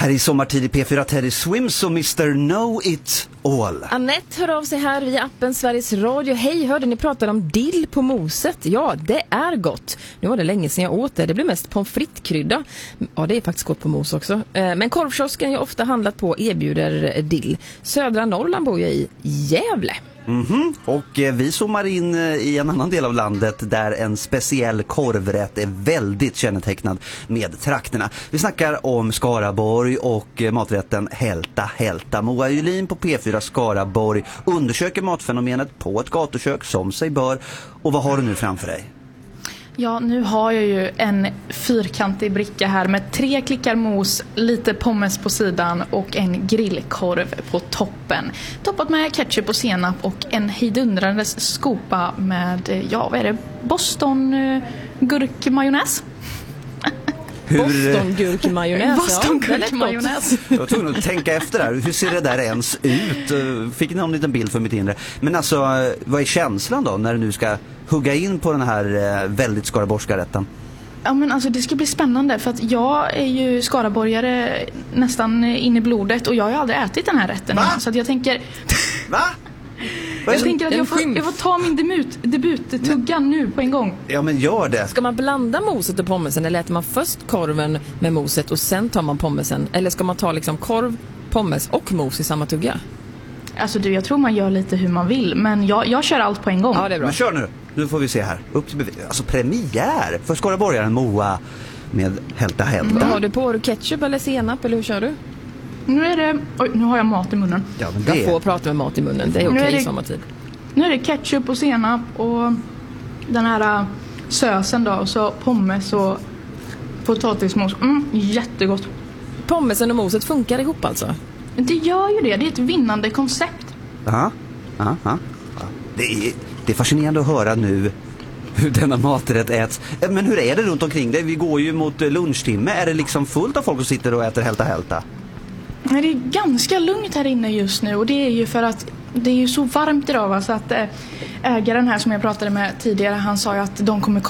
Här i Sommartid i P4 Teddy Swims och Mr. Know It All. Annette hör av sig här via appen Sveriges Radio. Hej, hörde ni pratar om dill på moset? Ja, det är gott. Nu var det länge sedan jag åt det. Det blir mest pommes frites-krydda. Ja, det är faktiskt gott på mos också. Men korvkiosken jag ofta handlat på erbjuder dill. Södra Norrland bor jag i Gävle. Och vi zoomar in i en annan del av landet där en speciell korvrätt är väldigt kännetecknad med trakterna. Vi snackar om Skaraborg och maträtten Hälta. Moa Julin på P4 Skaraborg undersöker matfenomenet på ett gatukök som sig bör. Och vad har du nu framför dig? Ja, nu har jag ju en fyrkantig bricka här med 3 klickar mos, lite pommes på sidan och en grillkorv på toppen. Toppat med ketchup och senap och en hejdundrandes skopa med, ja vad är det, Boston gurkmajonnäs. Boston gurkmajonnäs. Jag var tvungen att tänka efter där. Hur ser det där ens ut? Fick ni en liten bild för mitt inre. Men alltså, vad är känslan då när du nu ska hugga in på den här väldigt skaraborgska rätten? Ja, men alltså det ska bli spännande för att jag är ju skaraborgare nästan in i blodet och jag har ju aldrig ätit den här rätten innan, så att jag tänker... Va? Jag tänker att jag får ta min debuttuggan nu på en gång. Ja, men gör det. Ska man blanda moset och pommesen eller äter man först korven med moset och sen tar man pommesen? Eller ska man ta liksom korv, pommes och mos i samma tugga? Alltså du, jag tror man gör lite hur man vill, men jag kör allt på en gång. Ja, det är bra. Men kör nu. Nu får vi se här. Upp till alltså premiär för skaraborgaren Moa med Hälta. Vad har du på? Har du ketchup eller senap eller hur kör du? Nu är det... Oj, nu har jag mat i munnen. Ja, men det... Jag får prata med mat i munnen. Det är okej i sommartid. Nu är det ketchup och senap och den här sösen då. Och så pommes och potatismos. Jättegott. Pommesen och moset funkar ihop alltså? Det gör ju det. Det är ett vinnande koncept. Ja. Det är fascinerande att höra nu hur denna maträtt äts. Men hur är det runt omkring det? Vi går ju mot lunchtimme. Är det liksom fullt av folk som sitter och äter Hälta? Nej, det är ganska lugnt här inne just nu och det är ju för att det är ju så varmt idag, va? Så att ägaren här som jag pratade med tidigare, han sa ju att de kommer